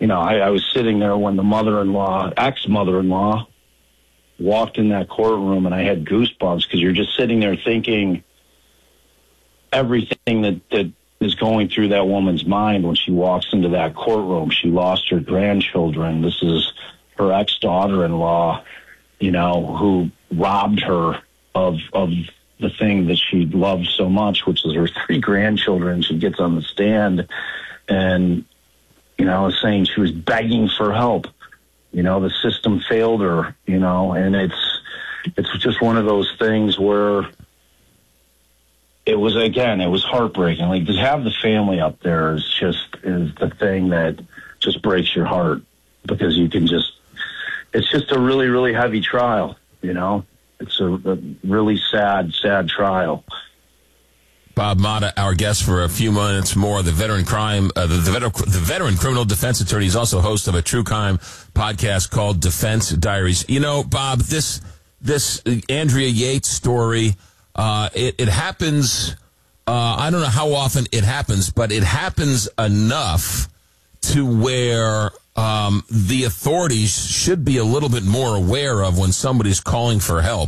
I was sitting there when the ex-mother-in-law, walked in that courtroom, and I had goosebumps because you're just sitting there thinking everything that is going through that woman's mind when she walks into that courtroom. She lost her grandchildren. This is her ex-daughter-in-law, who robbed her of the thing that she loved so much, which is her 3 grandchildren. She gets on the stand and, is saying she was begging for help. The system failed her, and it's just one of those things where it was heartbreaking. Like, to have the family up there is the thing that just breaks your heart, because it's just a really, really heavy trial, It's a really sad trial. Bob Motta, our guest for a few minutes more, the veteran criminal defense attorney. He's also host of a true crime podcast called Defense Diaries. Bob, this Andrea Yates story, it happens. I don't know how often it happens, but it happens enough to where the authorities should be a little bit more aware of when somebody's calling for help.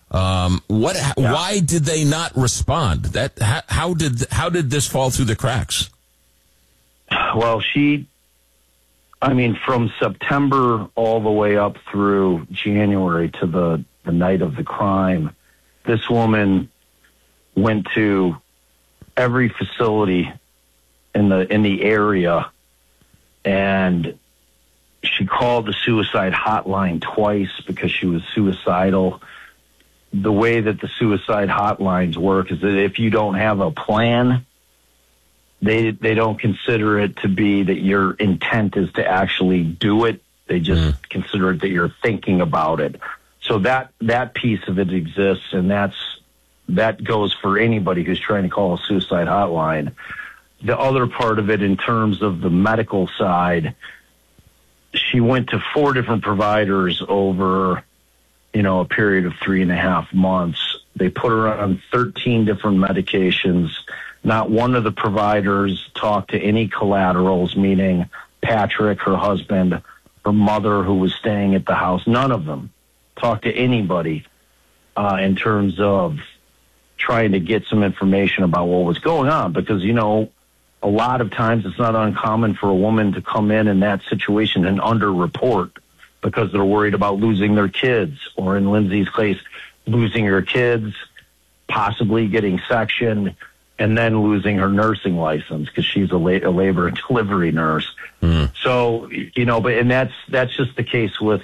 Why did they not respond? How did this fall through the cracks? Well, from September all the way up through January to the night of the crime, this woman went to every facility in the area, and she called the suicide hotline twice because she was suicidal. The way that the suicide hotlines work is that if you don't have a plan, they don't consider it to be that your intent is to actually do it. They just consider it that you're thinking about it. So that piece of it exists, and that goes for anybody who's trying to call a suicide hotline. The other part of it, in terms of the medical side, she went to 4 different providers over a period of 3.5 months. They put her on 13 different medications. Not one of the providers talked to any collaterals, meaning Patrick, her husband, her mother who was staying at the house. None of them talked to anybody in terms of trying to get some information about what was going on, because, a lot of times it's not uncommon for a woman to come in that situation and underreport because they're worried about losing their kids, or in Lindsay's case, losing her kids, possibly getting sectioned, and then losing her nursing license because she's a labor and delivery nurse. So, that's just the case with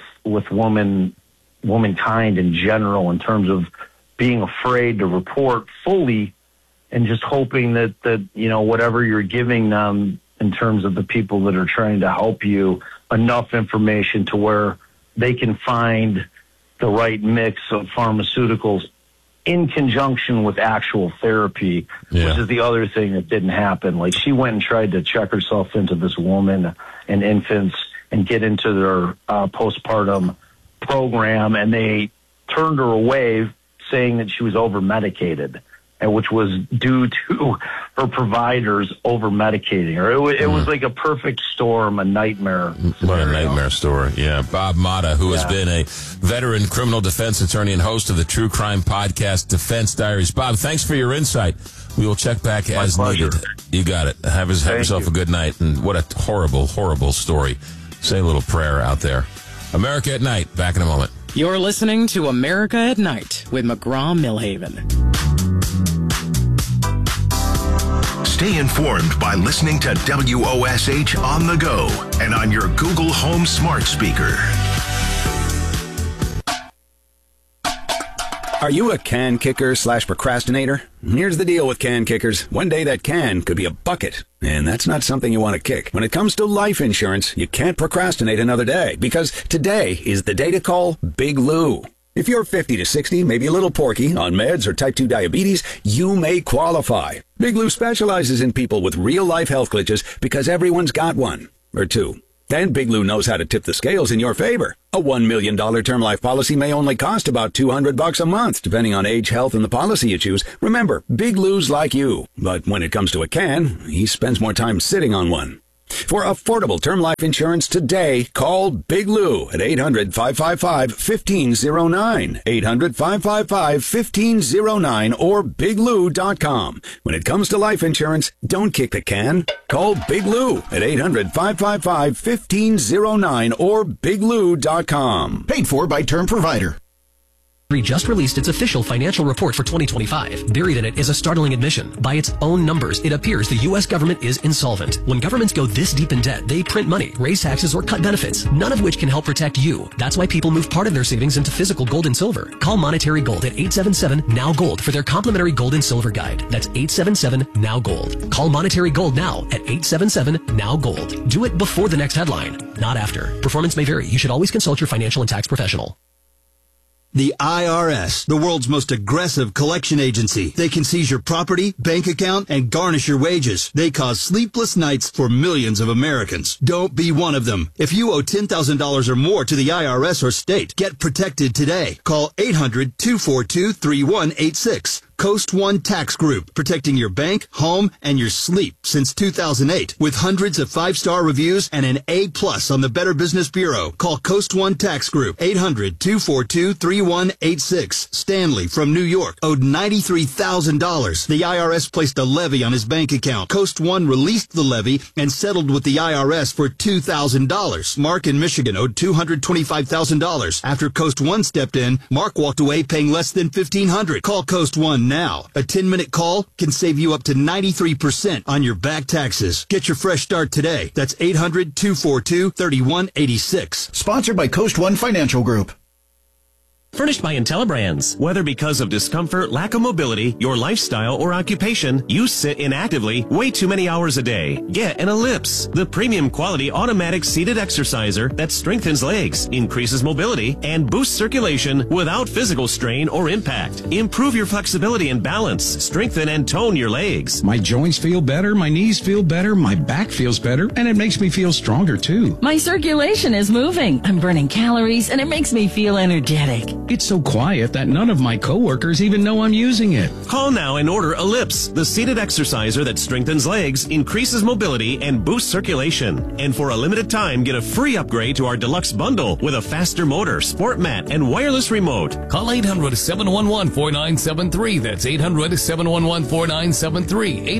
womankind in general, in terms of being afraid to report fully and just hoping that whatever you're giving them in terms of the people that are trying to help you, enough information to where they can find the right mix of pharmaceuticals in conjunction with actual therapy, which is the other thing that didn't happen. Like, she went and tried to check herself into this woman and infants and get into their postpartum program, and they turned her away saying that she was over-medicated, and which was due to her providers over-medicating her. It was like a perfect storm, a nightmare scenario. What a nightmare story. Yeah. Bob Motta, who has been a veteran criminal defense attorney and host of the true crime podcast Defense Diaries. Bob, thanks for your insight. We will check back as needed. You got it. Have yourself a good night. And what a horrible, horrible story. Say a little prayer out there. America at Night. Back in a moment. You're listening to America at Night with McGraw-Milhaven. Stay informed by listening to WOSH on the go and on your Google Home smart speaker. Are you a can kicker / procrastinator? Here's the deal with can kickers. One day that can could be a bucket, and that's not something you want to kick. When it comes to life insurance, you can't procrastinate another day, because today is the day to call Big Lou. If you're 50 to 60, maybe a little porky, on meds or type 2 diabetes, you may qualify. Big Lou specializes in people with real-life health glitches because everyone's got one or two. And Big Lou knows how to tip the scales in your favor. A $1 million term life policy may only cost about $200 a month, depending on age, health, and the policy you choose. Remember, Big Lou's like you. But when it comes to a can, he spends more time sitting on one. For affordable term life insurance today, call Big Lou at 800-555-1509, 800-555-1509, or biglou.com. When it comes to life insurance, don't kick the can. Call Big Lou at 800-555-1509 or biglou.com. Paid for by Term Provider. Just released its official financial report for 2025. Buried in it is a startling admission. By its own numbers, it appears the U.S. government is insolvent. When governments go this deep in debt, they print money, raise taxes, or cut benefits, none of which can help protect you. That's why people move part of their savings into physical gold and silver. Call Monetary Gold at 877-NOW-GOLD for their complimentary gold and silver guide. That's 877-NOW-GOLD. Call Monetary Gold now at 877-NOW-GOLD. Do it before the next headline, not after. Performance may vary. You should always consult your financial and tax professional. The IRS, the world's most aggressive collection agency. They can seize your property, bank account, and garnish your wages. They cause sleepless nights for millions of Americans. Don't be one of them. If you owe $10,000 or more to the IRS or state, get protected today. Call 800-242-3186. Coast One Tax Group, protecting your bank, home, and your sleep since 2008. With hundreds of 5-star reviews and an A+ on the Better Business Bureau. Call Coast One Tax Group, 800-242-3186. Stanley from New York owed $93,000. The IRS placed a levy on his bank account. Coast One released the levy and settled with the IRS for $2,000. Mark in Michigan owed $225,000. After Coast One stepped in, Mark walked away paying less than $1,500. Call Coast One now. A 10-minute call can save you up to 93% on your back taxes. Get your fresh start today. That's 800-242-3186. Sponsored by Coast One Financial Group. Furnished by IntelliBrands. Whether because of discomfort, lack of mobility, your lifestyle, or occupation, you sit inactively way too many hours a day. Get an Ellipse, the premium quality automatic seated exerciser that strengthens legs, increases mobility, and boosts circulation without physical strain or impact. Improve your flexibility and balance, strengthen and tone your legs. My joints feel better, my knees feel better, my back feels better, and it makes me feel stronger too. My circulation is moving. I'm burning calories, and it makes me feel energetic. It's so quiet that none of my coworkers even know I'm using it. Call now and order Ellipse, the seated exerciser that strengthens legs, increases mobility, and boosts circulation. And for a limited time, get a free upgrade to our deluxe bundle with a faster motor, sport mat, and wireless remote. Call 800-711-4973. That's 800-711-4973.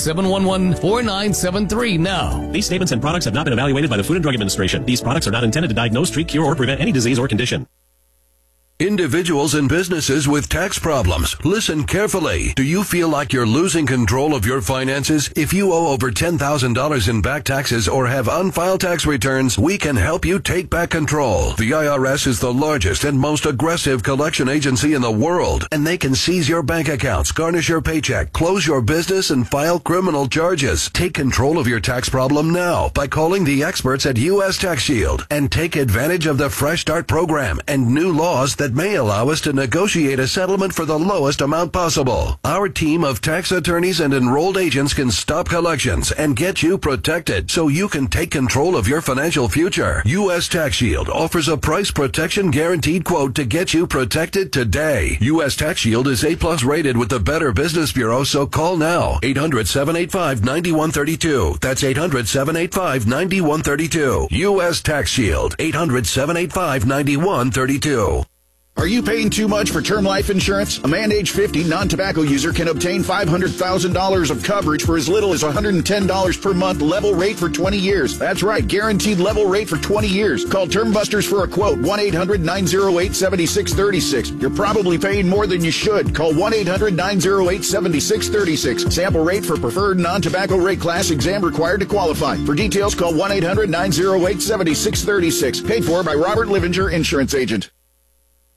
800-711-4973 now. These statements and products have not been evaluated by the Food and Drug Administration. These products are not intended to diagnose, treat, cure, or prevent any disease or condition. Individuals and businesses with tax problems, listen carefully. Do you feel like you're losing control of your finances? If you owe over $10,000 in back taxes or have unfiled tax returns, we can help you take back control. The IRS is the largest and most aggressive collection agency in the world, and they can seize your bank accounts, garnish your paycheck, close your business, and file criminal charges. Take control of your tax problem now by calling the experts at U.S. Tax Shield and take advantage of the Fresh Start program and new laws that may allow us to negotiate a settlement for the lowest amount possible. Our team of tax attorneys and enrolled agents can stop collections and get you protected so you can take control of your financial future. U.S. Tax Shield offers a price protection guaranteed quote to get you protected today. U.S. Tax Shield is A+ rated with the Better Business Bureau, so call now. 800-785-9132. That's 800-785-9132. U.S. Tax Shield. 800-785-9132. Are you paying too much for term life insurance? A man age 50 non-tobacco user can obtain $500,000 of coverage for as little as $110 per month, level rate for 20 years. That's right, guaranteed level rate for 20 years. Call Term Busters for a quote, 1-800-908-7636. You're probably paying more than you should. Call 1-800-908-7636. Sample rate for preferred non-tobacco rate class, exam required to qualify. For details, call 1-800-908-7636. Paid for by Robert Livinger, Insurance Agent.